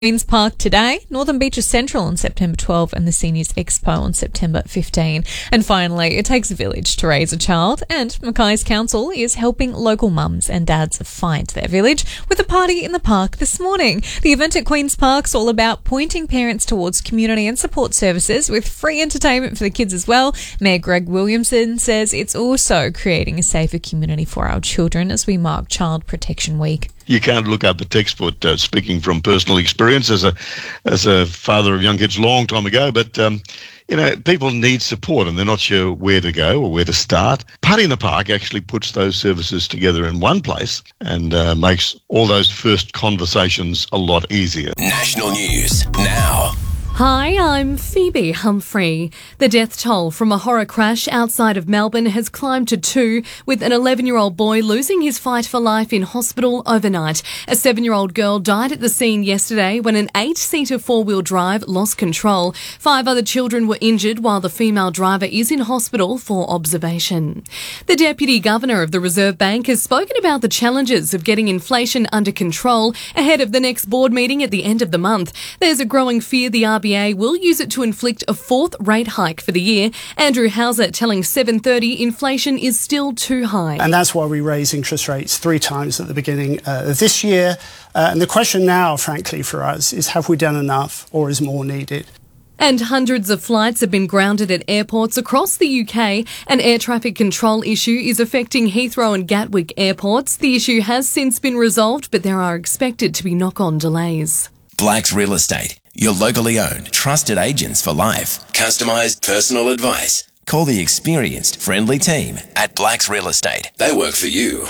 Queen's Park today, Northern Beaches Central on September 12 and the Seniors Expo on September 15. And finally, it takes a village to raise a child, and Mackay's Council is helping local mums and dads find their village with a party in the park this morning. The event at Queen's Park's all about pointing parents towards community and support services with free entertainment for the kids as well. Mayor Greg Williamson says it's also creating a safer community for our children as we mark Child Protection Week. You can't look up a textbook, speaking from personal experience as a father of young kids a long time ago, but people need support and they're not sure where to go or where to start. Party in the Park actually puts those services together in one place and makes all those first conversations a lot easier. National news now. Hi, I'm Phoebe Humphrey. The death toll from a horror crash outside of Melbourne has climbed to 2, with an 11-year-old boy losing his fight for life in hospital overnight. A 7-year-old girl died at the scene yesterday when an 8-seater four-wheel drive lost control. 5 other children were injured while the female driver is in hospital for observation. The Deputy Governor of the Reserve Bank has spoken about the challenges of getting inflation under control ahead of the next board meeting at the end of the month. There's a growing fear the RBA will use it to inflict a 4th rate hike for the year. Andrew Hauser telling 7:30 inflation is still too high. And that's why we raise interest rates 3 times at the beginning of this year. And the question now, frankly, for us is, have we done enough or is more needed? And hundreds of flights have been grounded at airports across the UK. An air traffic control issue is affecting Heathrow and Gatwick airports. The issue has since been resolved, but there are expected to be knock-on delays. Blacks Real Estate, your locally owned, trusted agents for life. Customised personal advice. Call the experienced, friendly team at Blacks Real Estate. They work for you.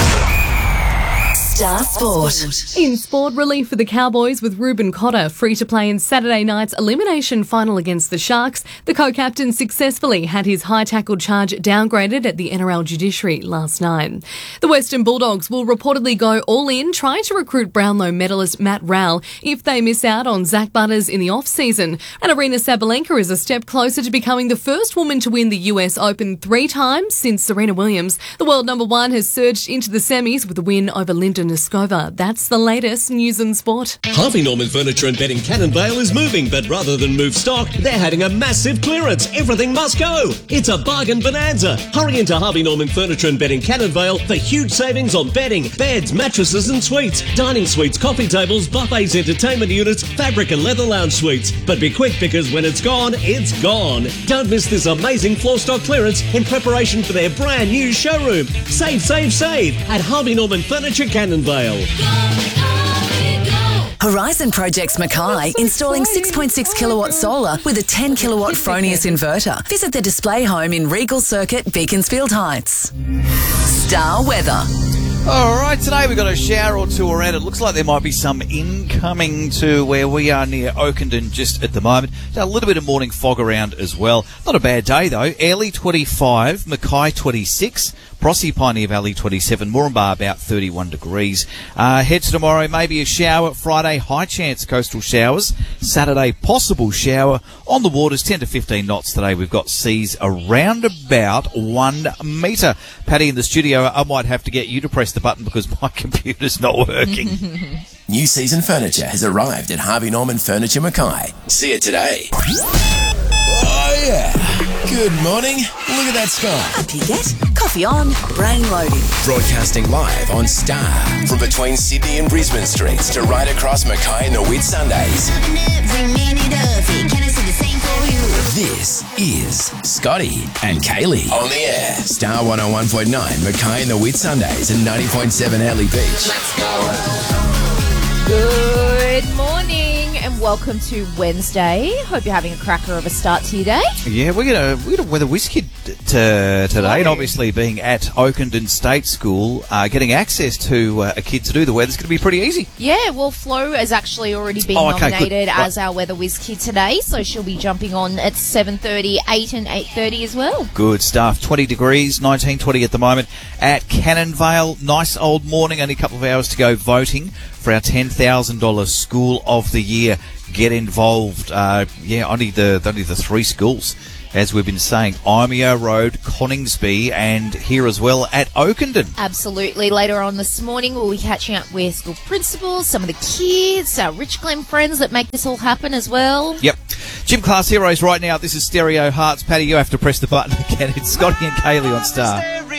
Star Sport. In sport, relief for the Cowboys with Ruben Cotter free to play in Saturday night's elimination final against the Sharks. The co-captain successfully had his high tackle charge downgraded at the NRL judiciary last night. The Western Bulldogs will reportedly go all in trying to recruit Brownlow medalist Matt Rowell if they miss out on Zach Butters in the off-season. And Arena Sabalenka is a step closer to becoming the first woman to win the US Open 3 times since Serena Williams. The world number 1 has surged into the semis with a win over Linda Noskova. That's the latest news and sport. Harvey Norman Furniture and Bedding Cannonvale is moving, but rather than move stock, they're having a massive clearance. Everything must go. It's a bargain bonanza. Hurry into Harvey Norman Furniture and Bedding Cannonvale for huge savings on bedding, beds, mattresses and suites, dining suites, coffee tables, buffets, entertainment units, fabric and leather lounge suites. But be quick because when it's gone, it's gone. Don't miss this amazing floor stock clearance in preparation for their brand new showroom. Save, save, save at Harvey Norman Furniture Cannonvale. Horizon Projects Mackay, installing 6.6 kilowatt solar with a 10 kilowatt Fronius inverter. Visit the display home in Regal Circuit, Beaconsfield Heights. Star Weather. All right, today we've got a shower or two around. It looks like there might be some incoming to where we are near Oakenden just at the moment. A little bit of morning fog around as well. Not a bad day though. Airlie 25, Mackay 26, Proserpine Valley 27, Moranbah about 31 degrees. Head to tomorrow, maybe a shower. Friday, high chance coastal showers. Saturday, possible shower. On the waters, 10 to 15 knots today. We've got seas around about 1 metre. Paddy in the studio, I might have to get you to press the button because my computer's not working. New season furniture has arrived at Harvey Norman Furniture Mackay. See it today. Oh yeah. Good morning. Look at that sky. Up you get. Coffee on, brain loading. Broadcasting live on Star from between Sydney and Brisbane streets to right across Mackay and the Whitsundays. This is Scotty and Kaylee on the air. Star 101.9 Mackay and the Whitsundays and 90.7 Airlie Beach. Let's go. Good morning and welcome to Wednesday. Hope you're having a cracker of a start to your day. Yeah, we're gonna weather whiz kid today, and obviously being at Oakenden State School, getting access to a kid to do the weather's going to be pretty easy. Yeah, well, Flo has actually already been nominated as our weather whiz kid today, so she'll be jumping on at 7:30, 8 and 8:30 as well. Good stuff. 20 degrees, 19-20 at the moment at Cannonvale. Nice old morning, only a couple of hours to go voting for our $10,000 School of the Year. Get involved. Only the 3 schools as we've been saying, Imeo Road, Coningsby, and here as well at Oakenden. Absolutely. Later on this morning, we'll be catching up with school principals, some of the kids, our Rich Glen friends that make this all happen as well. Yep. Gym Class Heroes right now. This is Stereo Hearts. Paddy, you have to press the button again. It's Scotty and Kaylee on Star.